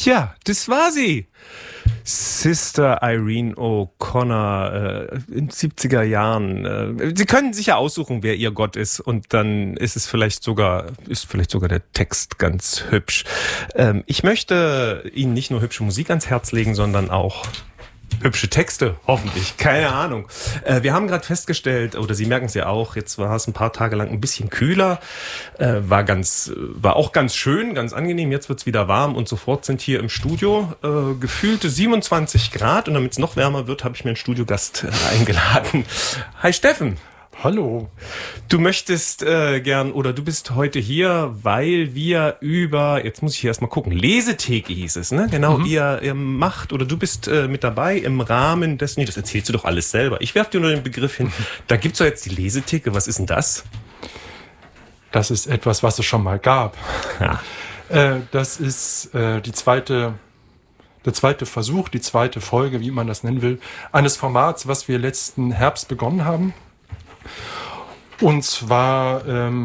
Tja, das war sie. Sister Irene O'Connor in den 70er Jahren. Sie können sich ja aussuchen, wer ihr Gott ist, und dann ist vielleicht sogar der Text ganz hübsch. Ich möchte Ihnen nicht nur hübsche Musik ans Herz legen, sondern auch hübsche Texte, hoffentlich. Keine Ahnung. Wir haben gerade festgestellt, oder Sie merken es ja auch, jetzt war es ein paar Tage lang ein bisschen kühler, war auch ganz schön, ganz angenehm. Jetzt wird's wieder warm und sofort sind hier im Studio gefühlte 27 Grad. Und damit es noch wärmer wird, habe ich mir einen Studiogast eingeladen. Hi Steffen. Hallo. Du möchtest du bist heute hier, weil wir jetzt muss ich hier erstmal gucken, Lesetheke hieß es, ne? Genau, ihr macht, oder du bist mit dabei im Rahmen des, das erzählst du doch alles selber. Ich werfe dir nur den Begriff hin. Da gibt's doch jetzt die Lesetheke. Was ist denn das? Das ist etwas, was es schon mal gab. Ja. Das ist der zweite Versuch, die zweite Folge, wie man das nennen will, eines Formats, was wir letzten Herbst begonnen haben. Und zwar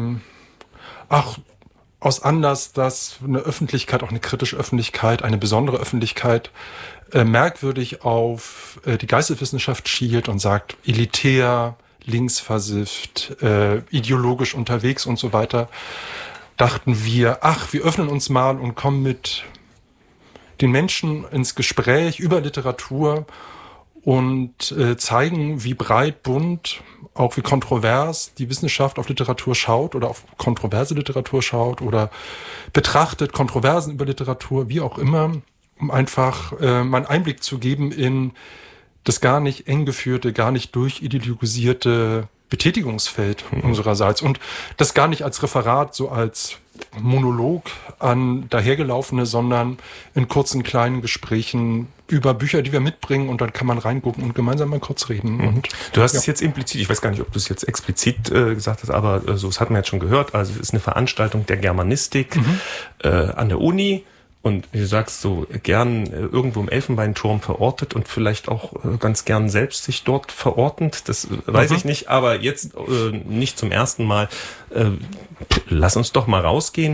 aus Anlass, dass eine Öffentlichkeit, auch eine kritische Öffentlichkeit, eine besondere Öffentlichkeit merkwürdig auf die Geisteswissenschaft schielt und sagt, elitär, linksversifft, ideologisch unterwegs und so weiter, dachten wir, wir öffnen uns mal und kommen mit den Menschen ins Gespräch über Literatur und zeigen, wie breit, bunt, auch wie kontrovers die Wissenschaft auf Literatur schaut oder auf kontroverse Literatur schaut oder betrachtet Kontroversen über Literatur, wie auch immer, um einfach mal einen Einblick zu geben in das gar nicht eng geführte, gar nicht durchideologisierte Betätigungsfeld unsererseits und das gar nicht als Referat, so als Monolog an dahergelaufene, sondern in kurzen, kleinen Gesprächen über Bücher, die wir mitbringen, und dann kann man reingucken und gemeinsam mal kurz reden. Und, du hast es jetzt implizit, ich weiß gar nicht, ob du es jetzt explizit gesagt hast, aber das hatten wir jetzt schon gehört, also es ist eine Veranstaltung der Germanistik an der Uni. Und wie du sagst, so gern irgendwo im Elfenbeinturm verortet und vielleicht auch ganz gern selbst sich dort verortend. Das weiß ich nicht, aber jetzt nicht zum ersten Mal. Lass uns doch mal rausgehen.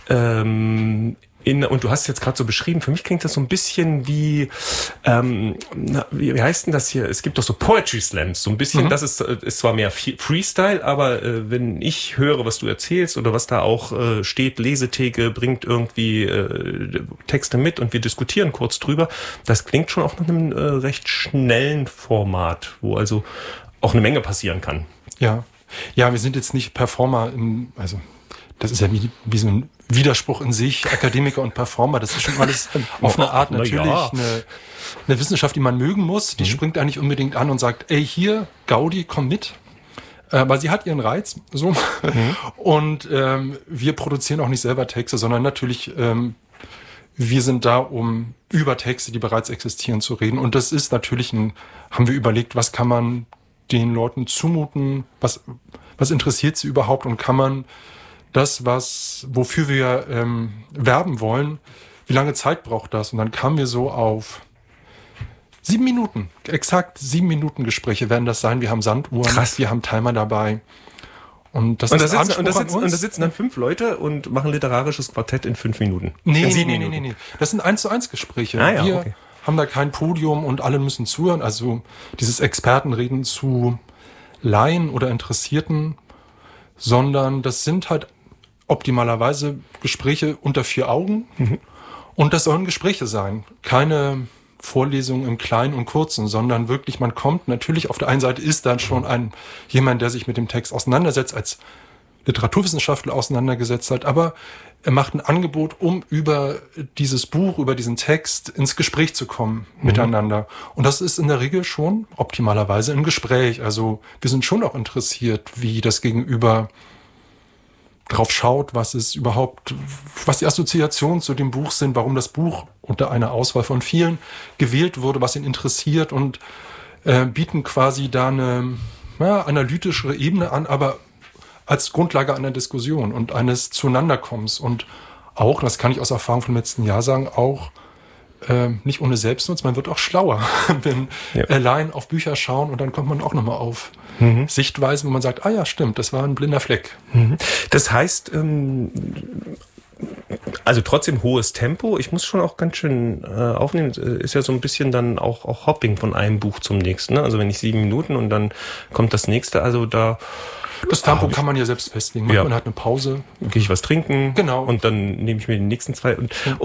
Und du hast es jetzt gerade so beschrieben, für mich klingt das so ein bisschen wie wie heißt denn das hier? Es gibt doch so Poetry Slams, so ein bisschen, das ist zwar mehr Freestyle, aber wenn ich höre, was du erzählst oder was da auch steht, Lesetheke bringt irgendwie Texte mit und wir diskutieren kurz drüber, das klingt schon auch nach einem recht schnellen Format, wo also auch eine Menge passieren kann. Ja, wir sind jetzt nicht Performer, das ist ja wie so ein Widerspruch in sich, Akademiker und Performer, das ist schon alles auf eine Art natürlich eine Wissenschaft, die man mögen muss. Die springt eigentlich unbedingt an und sagt, ey, hier, Gaudi, komm mit. Weil sie hat ihren Reiz. So. Und wir produzieren auch nicht selber Texte, sondern natürlich, wir sind da, um über Texte, die bereits existieren, zu reden. Und das ist natürlich haben wir überlegt, was kann man den Leuten zumuten, was interessiert sie überhaupt, und kann man das, wofür wir werben wollen, wie lange Zeit braucht das? Und dann kamen wir so auf 7 Minuten, exakt 7 Minuten Gespräche werden das sein. Wir haben Sanduhren, krass. Wir haben Timer dabei. Und da sitzen dann 5 Leute und machen literarisches Quartett in 5 Minuten. Nee. Das sind 1:1 Gespräche. Wir haben da kein Podium und alle müssen zuhören. Also dieses Expertenreden zu Laien oder Interessierten, sondern das sind halt optimalerweise Gespräche unter 4 Augen. Und das sollen Gespräche sein. Keine Vorlesungen im Kleinen und Kurzen, sondern wirklich, man kommt, natürlich auf der einen Seite ist dann schon jemand, der sich mit dem Text auseinandersetzt, als Literaturwissenschaftler auseinandergesetzt hat, aber er macht ein Angebot, um über dieses Buch, über diesen Text ins Gespräch zu kommen miteinander. Und das ist in der Regel schon optimalerweise ein Gespräch. Also wir sind schon auch interessiert, wie das Gegenüber drauf schaut, was die Assoziationen zu dem Buch sind, warum das Buch unter einer Auswahl von vielen gewählt wurde, was ihn interessiert, und bieten quasi da eine analytischere Ebene an, aber als Grundlage einer Diskussion und eines Zueinanderkommens. Und auch, das kann ich aus Erfahrung vom letzten Jahr sagen, auch nicht ohne Selbstnutz, man wird auch schlauer, wenn Laien auf Bücher schauen, und dann kommt man auch nochmal auf Sichtweisen, wo man sagt, ja, stimmt, das war ein blinder Fleck. Das heißt, Also trotzdem hohes Tempo. Ich muss schon auch ganz schön aufnehmen. Ist ja so ein bisschen dann auch Hopping von einem Buch zum nächsten. Ne? Also wenn ich 7 Minuten und dann kommt das nächste. Also da... Das Tempo kann man ja selbst festlegen. Man hat eine Pause. Gehe ich was trinken. Genau. Und dann nehme ich mir die nächsten 2.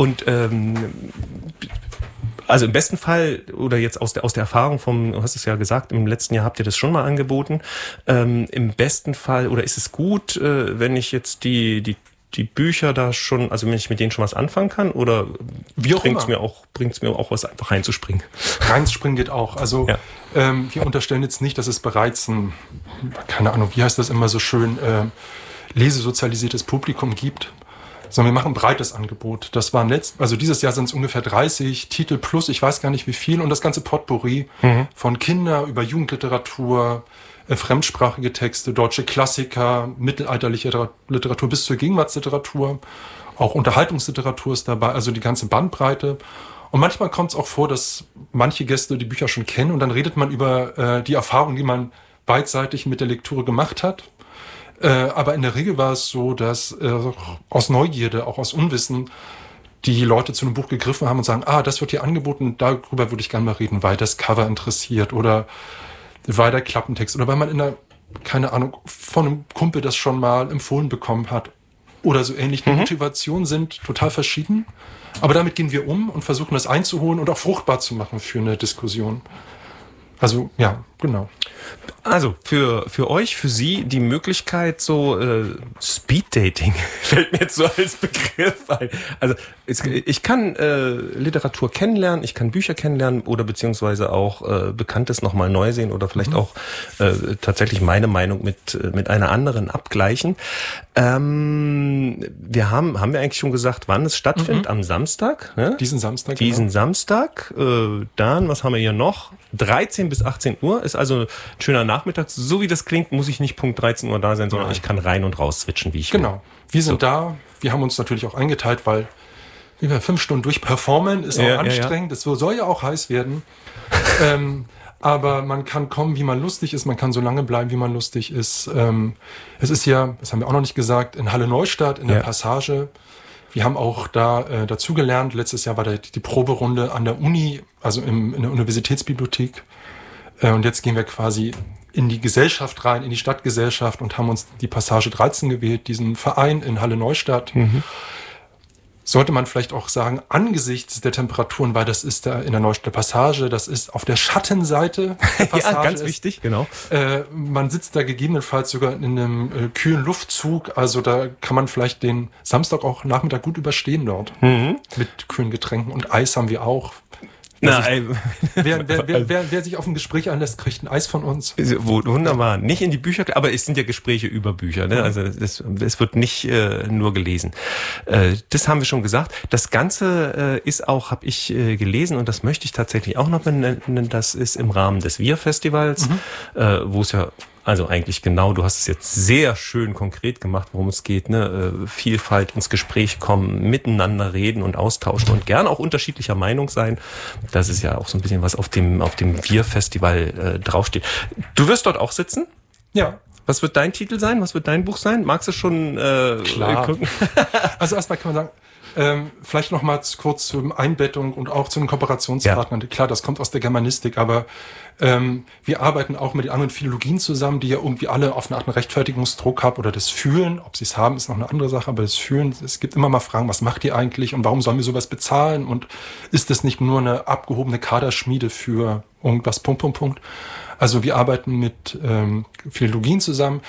Also im besten Fall, oder jetzt aus der Erfahrung du hast es ja gesagt, im letzten Jahr habt ihr das schon mal angeboten. Im besten Fall, oder ist es gut, wenn ich jetzt die Bücher da schon, also wenn ich mit denen schon was anfangen kann, oder bringt's mir auch was, einfach reinzuspringen? Reinzuspringen geht auch. Also wir unterstellen jetzt nicht, dass es bereits keine Ahnung, wie heißt das immer so schön, lesesozialisiertes Publikum gibt, sondern wir machen ein breites Angebot. Das waren also dieses Jahr sind es ungefähr 30 Titel plus, ich weiß gar nicht wie viel, und das ganze Potpourri von Kinder über Jugendliteratur, fremdsprachige Texte, deutsche Klassiker, mittelalterliche Literatur bis zur Gegenwartsliteratur, auch Unterhaltungsliteratur ist dabei, also die ganze Bandbreite. Und manchmal kommt es auch vor, dass manche Gäste die Bücher schon kennen und dann redet man über die Erfahrungen, die man beidseitig mit der Lektüre gemacht hat. Aber in der Regel war es so, dass aus Neugierde, auch aus Unwissen, die Leute zu einem Buch gegriffen haben und sagen, das wird hier angeboten, darüber würde ich gerne mal reden, weil das Cover interessiert oder weil der Klappentext oder weil man keine Ahnung, von einem Kumpel das schon mal empfohlen bekommen hat oder so ähnlich. Die Motivationen sind total verschieden, aber damit gehen wir um und versuchen das einzuholen und auch fruchtbar zu machen für eine Diskussion. Also, ja, genau. Also, für euch, für Sie die Möglichkeit, so Speed-Dating fällt mir jetzt so als Begriff ein. Also, ich kann Literatur kennenlernen, ich kann Bücher kennenlernen oder beziehungsweise auch Bekanntes nochmal neu sehen oder vielleicht auch tatsächlich meine Meinung mit einer anderen abgleichen. Haben wir eigentlich schon gesagt, wann es stattfindet? Am Samstag? Ne? Diesen Samstag. Diesen Samstag. Dann, was haben wir hier noch? 13 bis 18 Uhr ist also ein schöner Nachmittag. So wie das klingt, muss ich nicht Punkt 13 Uhr da sein, sondern ich kann rein und raus switchen, wie ich will. Genau. Wir sind da. Wir haben uns natürlich auch eingeteilt, weil wir 5 Stunden durchperformen, ist auch anstrengend. Es soll ja auch heiß werden. Aber man kann kommen, wie man lustig ist. Man kann so lange bleiben, wie man lustig ist. Es ist ja, das haben wir auch noch nicht gesagt, in Halle Neustadt, in der Passage. Wir haben auch da dazugelernt. Letztes Jahr war die Proberunde an der Uni, also in der Universitätsbibliothek. Und jetzt gehen wir quasi in die Gesellschaft rein, in die Stadtgesellschaft und haben uns die Passage 13 gewählt, diesen Verein in Halle Neustadt. Sollte man vielleicht auch sagen, angesichts der Temperaturen, weil das ist da in der Neustädter Passage, das ist auf der Schattenseite der Passage. Ja, ganz wichtig, genau. Man sitzt da gegebenenfalls sogar in einem kühlen Luftzug, also da kann man vielleicht den Samstag auch Nachmittag gut überstehen dort. Mit kühlen Getränken und Eis haben wir auch. Wer sich auf ein Gespräch einlässt, kriegt ein Eis von uns. Wunderbar. Nicht in die Bücher, aber es sind ja Gespräche über Bücher. Ne? Also es wird nicht nur gelesen. Das haben wir schon gesagt. Das Ganze ist auch, habe ich gelesen, und das möchte ich tatsächlich auch noch benennen, das ist im Rahmen des Wir-Festivals, wo es ja also eigentlich genau, du hast es jetzt sehr schön konkret gemacht, worum es geht, ne? Vielfalt, ins Gespräch kommen, miteinander reden und austauschen und gerne auch unterschiedlicher Meinung sein. Das ist ja auch so ein bisschen was auf dem Wir-Festival draufsteht. Du wirst dort auch sitzen? Ja. Was wird dein Titel sein? Was wird dein Buch sein? Magst du schon Klar. gucken? Also erstmal kann man sagen, vielleicht noch mal kurz zur Einbettung und auch zu den Kooperationspartnern. Ja. Klar, das kommt aus der Germanistik, aber wir arbeiten auch mit den anderen Philologien zusammen, die ja irgendwie alle auf eine Art einen Rechtfertigungsdruck haben oder das Fühlen. Ob sie es haben, ist noch eine andere Sache, aber das Fühlen, es gibt immer mal Fragen, was macht ihr eigentlich und warum sollen wir sowas bezahlen und ist das nicht nur eine abgehobene Kaderschmiede für irgendwas, .. Also wir arbeiten mit Philologien zusammen.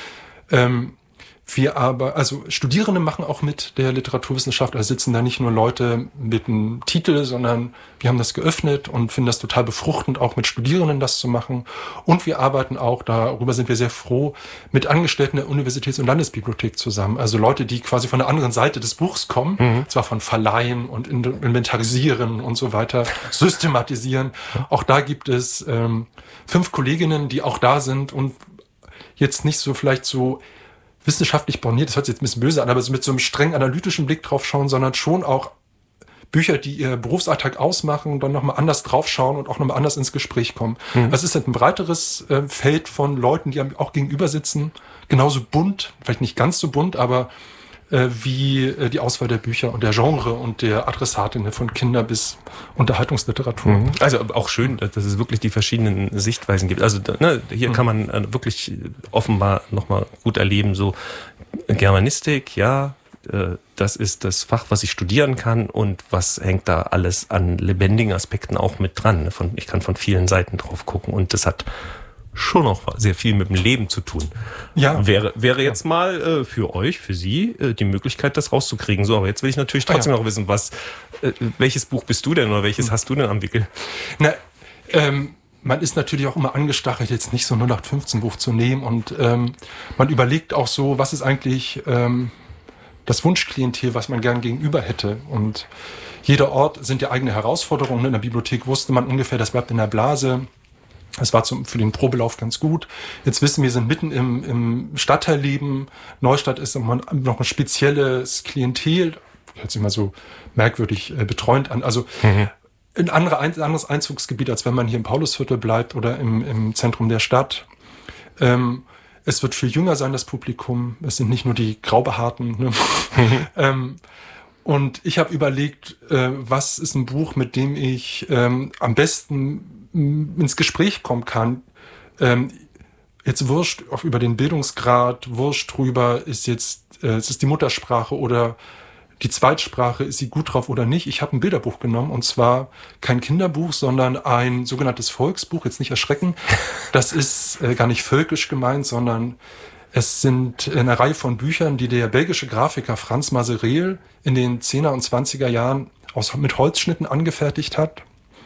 Also Studierende machen auch mit der Literaturwissenschaft, also sitzen da nicht nur Leute mit einem Titel, sondern wir haben das geöffnet und finden das total befruchtend, auch mit Studierenden das zu machen. Und wir arbeiten auch, darüber sind wir sehr froh, mit Angestellten der Universitäts- und Landesbibliothek zusammen. Also Leute, die quasi von der anderen Seite des Buchs kommen, zwar von Verleihen und Inventarisieren und so weiter, systematisieren. Auch da gibt es 5 Kolleginnen, die auch da sind und jetzt nicht so vielleicht so wissenschaftlich borniert, das hört sich jetzt ein bisschen böse an, aber so mit so einem streng analytischen Blick drauf schauen, sondern schon auch Bücher, die ihr Berufsalltag ausmachen, dann nochmal anders draufschauen und auch nochmal anders ins Gespräch kommen. Es ist ein breiteres Feld von Leuten, die auch gegenüber sitzen, genauso bunt, vielleicht nicht ganz so bunt, aber wie die Auswahl der Bücher und der Genre und der Adressatinnen von Kinder- bis Unterhaltungsliteratur. Also auch schön, dass es wirklich die verschiedenen Sichtweisen gibt. Also hier kann man wirklich offenbar nochmal gut erleben, so Germanistik, ja, das ist das Fach, was ich studieren kann und was hängt da alles an lebendigen Aspekten auch mit dran. Ich kann von vielen Seiten drauf gucken und das hat schon noch sehr viel mit dem Leben zu tun. Ja. Wäre jetzt mal für euch, für Sie, die Möglichkeit, das rauszukriegen. So, aber jetzt will ich natürlich trotzdem noch wissen, welches Buch bist du denn oder welches hast du denn am Wickel? Na, man ist natürlich auch immer angestachelt, jetzt nicht so 0815-Buch zu nehmen und man überlegt auch so, was ist eigentlich das Wunschklientel, was man gern gegenüber hätte. Und jeder Ort sind ja eigene Herausforderungen. In der Bibliothek wusste man ungefähr, das bleibt in der Blase. Das war für den Probelauf ganz gut. Jetzt wissen wir, sind mitten im Stadtteilleben. Neustadt ist noch ein spezielles Klientel. Hört sich mal so merkwürdig betreuend an. Also ein anderes Einzugsgebiet, als wenn man hier im Paulusviertel bleibt oder im Zentrum der Stadt. Es wird viel jünger sein, das Publikum. Es sind nicht nur die Graubehaarten. Ne? Und ich habe überlegt, was ist ein Buch, mit dem ich am besten ins Gespräch kommen kann. Jetzt wurscht auch über den Bildungsgrad, wurscht drüber, ist die Muttersprache oder die Zweitsprache, ist sie gut drauf oder nicht. Ich habe ein Bilderbuch genommen und zwar kein Kinderbuch, sondern ein sogenanntes Volksbuch, jetzt nicht erschrecken. Das ist gar nicht völkisch gemeint, sondern es sind eine Reihe von Büchern, die der belgische Grafiker Frans Mazereel in den 10er und 20er Jahren mit Holzschnitten angefertigt hat.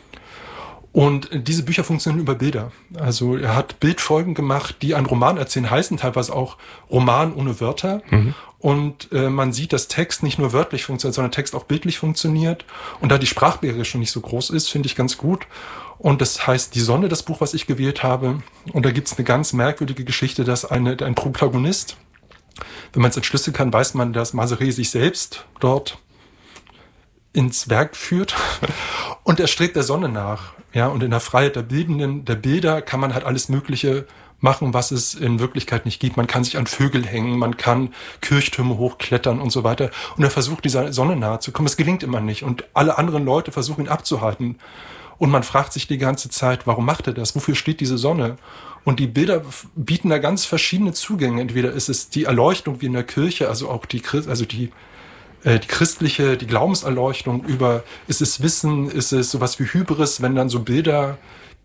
Und diese Bücher funktionieren über Bilder. Also er hat Bildfolgen gemacht, die einen Roman erzählen, heißen teilweise auch Roman ohne Wörter. Und man sieht, dass Text nicht nur wörtlich funktioniert, sondern Text auch bildlich funktioniert. Und da die Sprachbarriere schon nicht so groß ist, finde ich ganz gut. Und das heißt Die Sonne, das Buch, was ich gewählt habe. Und da gibt es eine ganz merkwürdige Geschichte, dass ein Protagonist, wenn man es entschlüsseln kann, weiß man, dass Mazereel sich selbst dort ins Werk führt. Und er strebt der Sonne nach. Ja, und in der Freiheit der Bilder kann man halt alles Mögliche machen, was es in Wirklichkeit nicht gibt. Man kann sich an Vögel hängen, man kann Kirchtürme hochklettern und so weiter. Und er versucht, dieser Sonne nahe zu kommen. Es gelingt immer nicht. Und alle anderen Leute versuchen, ihn abzuhalten. Und man fragt sich die ganze Zeit, warum macht er das? Wofür steht diese Sonne? Und die Bilder bieten da ganz verschiedene Zugänge. Entweder ist es die Erleuchtung wie in der Kirche, also auch die christliche, die Glaubenserleuchtung über, ist es Wissen, ist es sowas wie Hybris, wenn dann so Bilder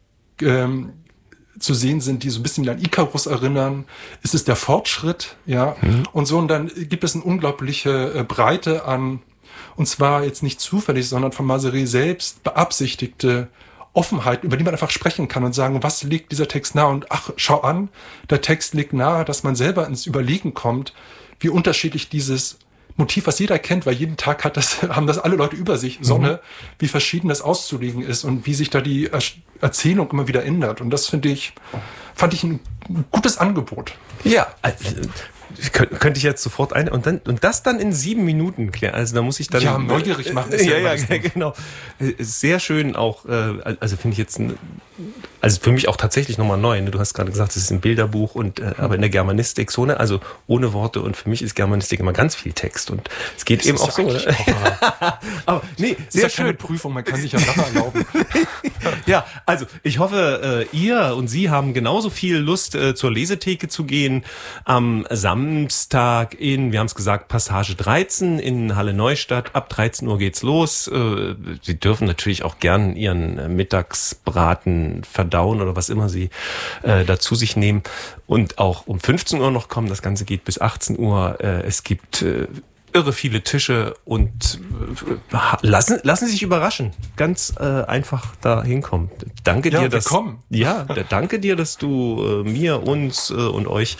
zu sehen sind, die so ein bisschen an Ikarus erinnern, ist es der Fortschritt, ja, und so, und dann gibt es eine unglaubliche Breite an, und zwar jetzt nicht zufällig, sondern von Mazereel selbst beabsichtigte Offenheit, über die man einfach sprechen kann und sagen, was legt dieser Text nahe, und ach, schau an, der Text legt nahe, dass man selber ins Überlegen kommt, wie unterschiedlich dieses Motiv, was jeder kennt, weil jeden Tag haben das alle Leute über sich, Sonne, wie verschieden das auszulegen ist und wie sich da die Erzählung immer wieder ändert. Und das fand ich ein gutes Angebot. Ja, könnte ich jetzt sofort und das dann in 7 Minuten klären. Also da muss ich dann... Ja, neugierig machen. Ja, genau. Sehr schön auch, also finde ich jetzt, also für mich auch tatsächlich nochmal neu. Ne? Du hast gerade gesagt, es ist ein Bilderbuch und aber in der Germanistik so, ne? Also ohne Worte, und für mich ist Germanistik immer ganz viel Text und es geht eben auch so. Ne? Aber nee, sehr schön. Keine Prüfung, man kann sich ja Sachen erlauben. Ja, also ich hoffe, ihr und Sie haben genauso viel Lust, zur Lesetheke zu gehen am Samstag wir haben es gesagt, Passage 13 in Halle Neustadt. Ab 13 Uhr geht's los. Sie dürfen natürlich auch gern Ihren Mittagsbraten verdauen oder was immer Sie dazu sich nehmen. Und auch um 15 Uhr noch kommen. Das Ganze geht bis 18 Uhr. Es gibt irre viele Tische und lassen Sie sich überraschen. Ganz einfach da hinkommen. Danke dir, danke dir, dass du mir, uns und euch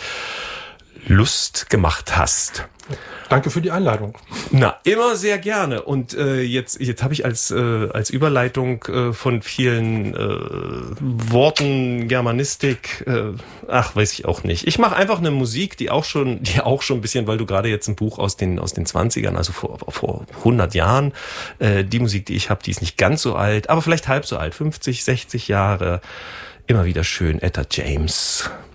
Lust gemacht hast. Danke für die Einladung. Na, immer sehr gerne. Und jetzt habe ich als Überleitung von vielen Worten Germanistik, weiß ich auch nicht. Ich mache einfach eine Musik, die auch schon ein bisschen, weil du gerade jetzt ein Buch aus den 20ern, also vor 100 Jahren, die Musik, die ich habe, die ist nicht ganz so alt, aber vielleicht halb so alt, 50, 60 Jahre. Immer wieder schön, Etta James.